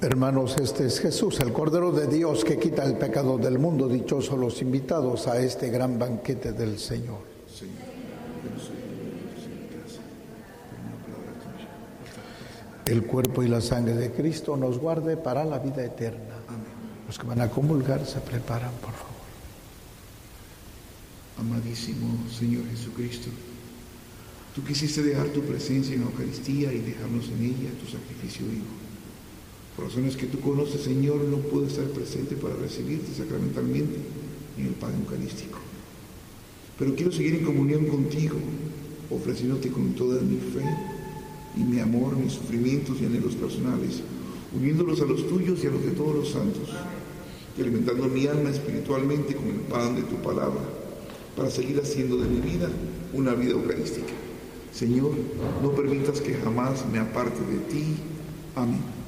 Hermanos, este es Jesús, el Cordero de Dios que quita el pecado del mundo. Dichosos los invitados a este gran banquete del Señor. El cuerpo y la sangre de Cristo nos guarde para la vida eterna. Los que van a comulgar se preparan, por favor. Amadísimo Señor Jesucristo, tú quisiste dejar tu presencia en la Eucaristía y dejarnos en ella tu sacrificio vivo. Por razones que tú conoces, Señor, no puedo estar presente para recibirte sacramentalmente en el pan eucarístico. Pero quiero seguir en comunión contigo, ofreciéndote con toda mi fe y mi amor, mis sufrimientos y anhelos personales, uniéndolos a los tuyos y a los de todos los santos, y alimentando mi alma espiritualmente con el pan de tu palabra, para seguir haciendo de mi vida una vida eucarística. Señor, no permitas que jamás me aparte de ti. Amén.